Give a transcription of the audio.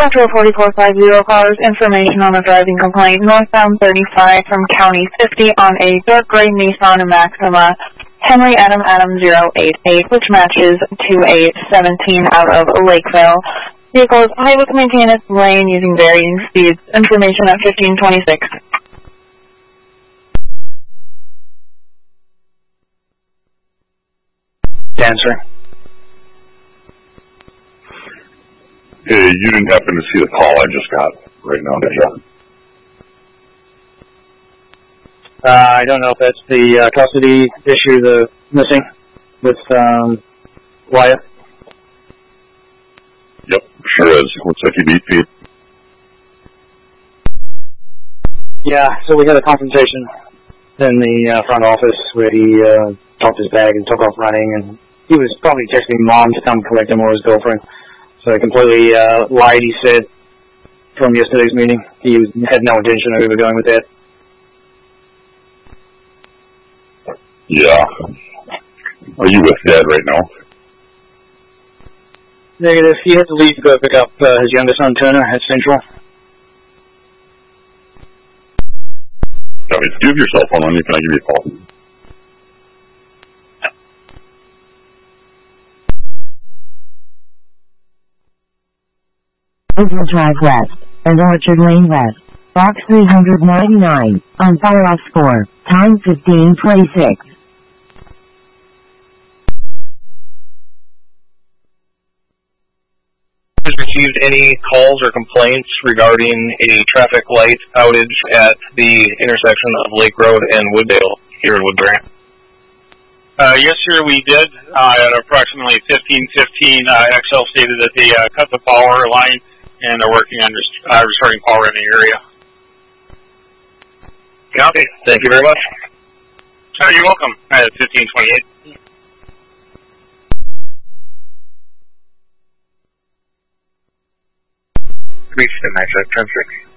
Metro 4450 cars, information on a driving complaint, northbound 35 from County 50 on a dark gray Nissan Maxima, Henry Adam 088, which matches 2817 out of Lakeville. Vehicle is unable to maintain its lane using varying speeds. Information at 1526. Answer. Hey, you didn't happen to see the call I just got right now, did you? I don't know if that's the custody issue, the missing with Wyatt. Yep, sure is. Looks like he beat Pete. Yeah, so we had a confrontation in the front office where he dropped his bag and took off running, and he was probably texting Mom to come collect him or his girlfriend. So he completely lied, he said, from yesterday's meeting. He had no intention of ever going with that. Yeah. Are you with Dad right now? Negative. He had to leave to go pick up his younger son, Turner, at Central. Do you have your cell phone on you? Can I give you a call? Overdrive West and Orchard Lane West. Box 399 on Fireoff 4. Time 1526. Has received any calls or complaints regarding a traffic light outage at the intersection of Lake Road and Wooddale here in Woodbury? Yes, sir, we did. At approximately 15:15, XL stated that they cut the power line and are working on restoring power in the area. Okay, thank you very much. You're welcome. At 15:28. Reached the Max 10-6.